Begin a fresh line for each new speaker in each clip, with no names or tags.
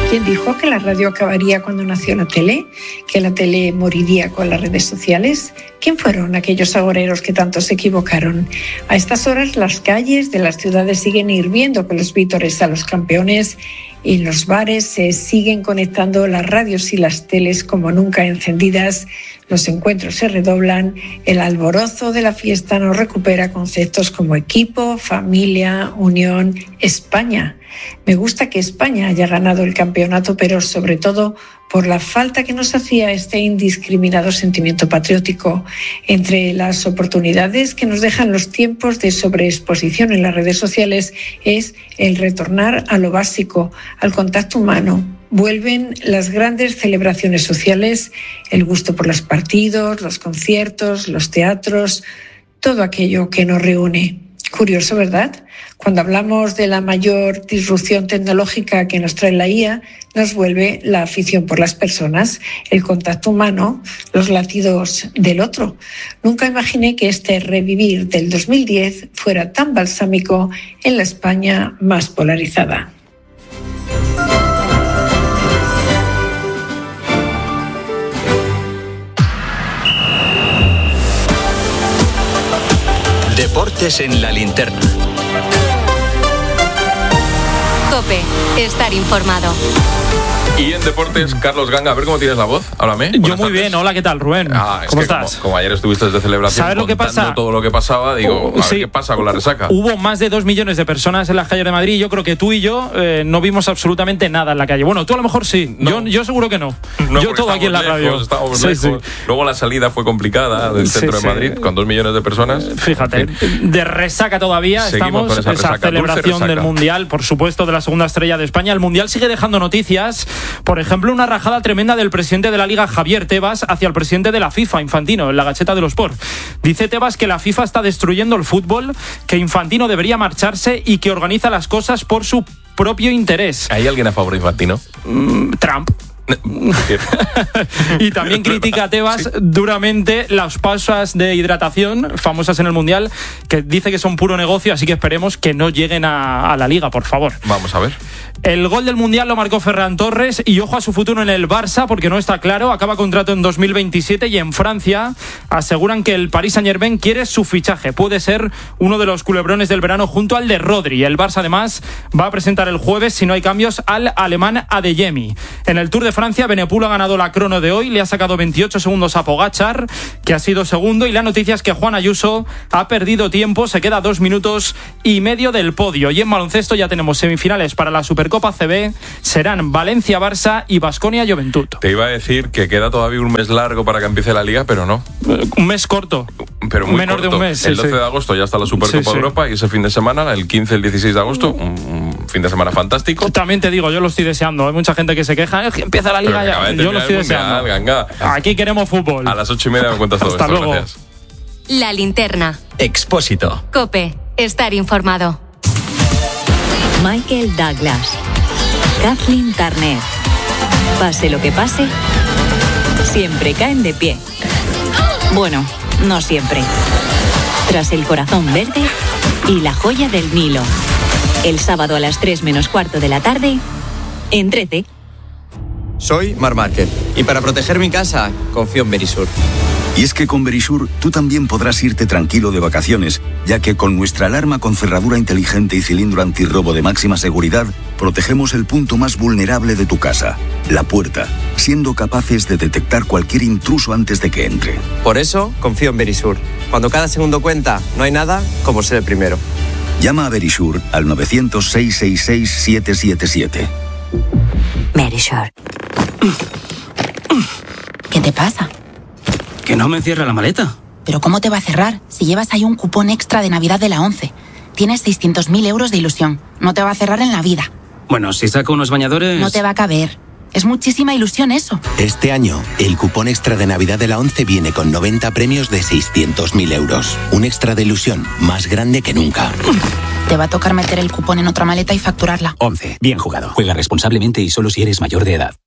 ¿Quién dijo que la radio acabaría cuando nació la tele? ¿Que la tele moriría con las redes sociales? ¿Quién fueron aquellos agoreros que tanto se equivocaron? A estas horas las calles de las ciudades siguen hirviendo con los vítores a los campeones y en los bares se siguen conectando las radios y las teles como nunca encendidas. Los encuentros se redoblan, el alborozo de la fiesta nos recupera conceptos como equipo, familia, unión, España. Me gusta que España haya ganado el campeonato, pero sobre todo por la falta que nos hacía este indiscriminado sentimiento patriótico. Entre las oportunidades que nos dejan los tiempos de sobreexposición en las redes sociales es el retornar a lo básico, al contacto humano. Vuelven las grandes celebraciones sociales, el gusto por los partidos, los conciertos, los teatros, todo aquello que nos reúne. Curioso, ¿verdad? Cuando hablamos de la mayor disrupción tecnológica que nos trae la IA, nos vuelve la afición por las personas, el contacto humano, los latidos del otro. Nunca imaginé que este revivir del 2010 fuera tan balsámico en la España más polarizada.
Deportes en la linterna.
COPE, estar informado.
Y en deportes, Carlos Ganga, a ver cómo tienes la voz, háblame.
Yo muy bien, hola, ¿qué tal, Rubén?
¿Cómo estás? Como ayer estuviste de celebración,
¿sabes lo que pasa?
Todo lo que pasaba, digo, a ver qué pasa con la resaca.
Hubo más de 2 millones de personas en las calles de Madrid y yo creo que tú y yo no vimos absolutamente nada en la calle. Bueno, tú a lo mejor sí, no. Yo seguro que no. Yo todo aquí en la radio.
Estábamos lejos. Sí. Luego la salida fue complicada del centro de Madrid, con 2 millones de personas.
Fíjate, de resaca todavía estamos,
con esa
celebración del Mundial, por supuesto, de la segunda estrella de España. El Mundial sigue dejando noticias, por ejemplo, una rajada tremenda del presidente de la Liga, Javier Tebas, hacia el presidente de la FIFA, Infantino, en la Gaceta de los Sport. Dice Tebas que la FIFA está destruyendo el fútbol, que Infantino debería marcharse y que organiza las cosas por su propio interés.
¿Hay alguien a favor de Infantino?
Trump. Y también critica a Tebas duramente las pausas de hidratación famosas en el Mundial, que dice que son puro negocio, así que esperemos que no lleguen a la Liga, por favor.
Vamos a ver.
El gol del Mundial lo marcó Ferran Torres y ojo a su futuro en el Barça, porque no está claro, acaba contrato en 2027 y en Francia aseguran que el Paris Saint-Germain quiere su fichaje. Puede ser uno de los culebrones del verano junto al de Rodri. El Barça además va a presentar el jueves, si no hay cambios, al alemán Adeyemi. En el Tour de Francia, Benepul ha ganado la crono de hoy, le ha sacado 28 segundos a Pogačar, que ha sido segundo, y la noticia es que Juan Ayuso ha perdido tiempo, se queda 2 minutos y medio del podio. Y en baloncesto ya tenemos semifinales para la Supercopa CB, serán Valencia-Barça y Baskonia-Juventud.
Te iba a decir que queda todavía un mes largo para que empiece la Liga, pero no.
Un mes corto.
Pero muy
menos
corto.
de un mes.
El 12 de agosto ya está la Supercopa de Europa y ese fin de semana, el 15 y el 16 de agosto, un fin de semana fantástico.
También te digo, yo lo estoy deseando. Hay mucha gente que se queja, es que empieza la Liga ya. Yo lo estoy deseando.
Ganga.
Aquí queremos fútbol.
A las 8:30 me cuentas todo.
Hasta
esto.
luego.
Gracias.
La linterna.
Expósito.
COPE, estar informado.
Michael Douglas, Kathleen Turner. Pase lo que pase, siempre caen de pie. Bueno, no siempre. Tras El corazón verde y La joya del Nilo. El sábado a las 3 menos cuarto de la tarde, en Trece.
Soy Marc Márquez y para proteger mi casa confío en Verisur.
Y es que con Verisur tú también podrás irte tranquilo de vacaciones, ya que con nuestra alarma con cerradura inteligente y cilindro antirrobo de máxima seguridad, protegemos el punto más vulnerable de tu casa, la puerta, siendo capaces de detectar cualquier intruso antes de que entre.
Por eso confío en Verisur. Cuando cada segundo cuenta, no hay nada como ser el primero.
Llama a Verisur al 900-666-777.
Verisur. ¿Qué te pasa?
Que no me cierra la maleta.
¿Pero cómo te va a cerrar si llevas ahí un cupón extra de Navidad de la 11? Tienes 600.000 euros de ilusión. No te va a cerrar en la vida.
Bueno, si saco unos bañadores...
No te va a caber. Es muchísima ilusión eso.
Este año, el cupón extra de Navidad de la 11 viene con 90 premios de 600.000 euros. Un extra de ilusión más grande que nunca.
Te va a tocar meter el cupón en otra maleta y facturarla.
11. Bien jugado. Juega responsablemente y solo si eres mayor de edad.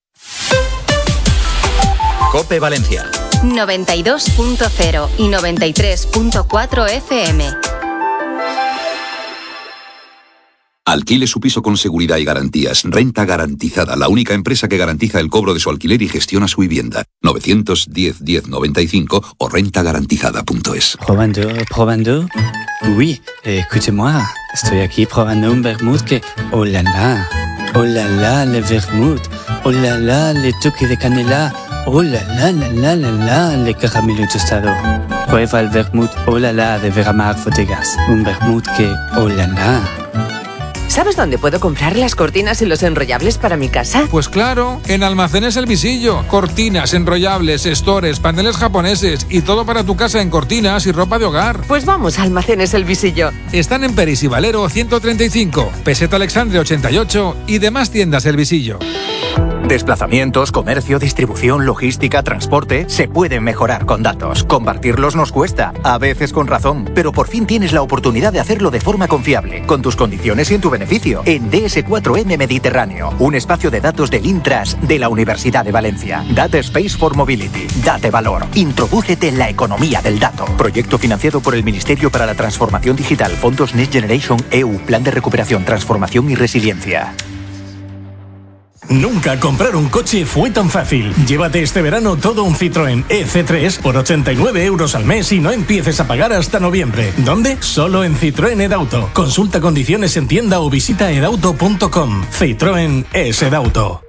COPE Valencia.
92.0 y 93.4 FM.
Alquile su piso con seguridad y garantías. Renta Garantizada, la única empresa que garantiza el cobro de su alquiler y gestiona su vivienda. 910 1095 o rentagarantizada.es.
Probando. Oui, écoutez-moi. Estoy aquí probando un vermouth que... Oh la la, le vermouth. Oh la la, le toque de canela. Oh la la, le caramelo tostado. Prueba el vermouth Oh la la de Veramar Bodegas. Un vermouth que... Oh la la.
¿Sabes dónde puedo comprar las cortinas y los enrollables para mi casa?
Pues claro, en Almacenes El Visillo. Cortinas, enrollables, estores, paneles japoneses y todo para tu casa en cortinas y ropa de hogar.
Pues vamos a Almacenes El Visillo.
Están en Peris y Valero 135, Peseta Alexandre 88 y demás tiendas El Visillo.
Desplazamientos, comercio, distribución, logística, transporte, se pueden mejorar con datos. Compartirlos nos cuesta, a veces con razón, pero por fin tienes la oportunidad de hacerlo de forma confiable, con tus condiciones y en tu beneficio. En DS4M Mediterráneo, un espacio de datos del Intras de la Universidad de Valencia. Data Space for Mobility. Date valor. Introdúcete en la economía del dato. Proyecto financiado por el Ministerio para la Transformación Digital, Fondos Next Generation EU, Plan de Recuperación, Transformación y Resiliencia.
Nunca comprar un coche fue tan fácil. Llévate este verano todo un Citroën EC3 por 89 euros al mes y no empieces a pagar hasta noviembre. ¿Dónde? Solo en Citroën Edauto. Consulta condiciones en tienda o visita edauto.com. Citroën es Edauto.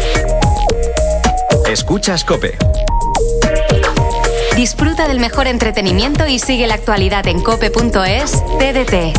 Escuchas COPE.
Disfruta del mejor entretenimiento y sigue la actualidad en cope.es. TDT.